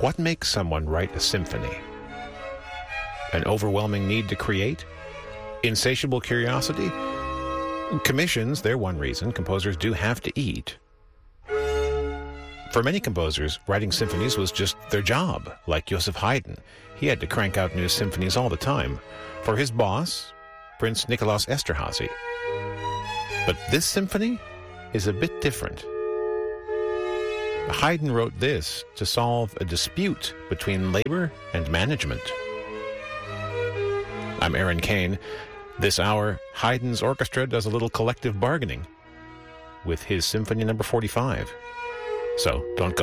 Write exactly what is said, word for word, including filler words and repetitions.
What makes someone write a symphony? An overwhelming need to create? Insatiable curiosity? Commissions, they're one reason. Composers do have to eat. For many composers, writing symphonies was just their job, like Joseph Haydn. He had to crank out new symphonies all the time for his boss, Prince Nikolaus Esterházy. But this symphony is a bit different. Haydn wrote this to solve a dispute between labor and management. I'm Aaron Kane. This hour, Haydn's orchestra does a little collective bargaining with his Symphony Number forty-five. So don't go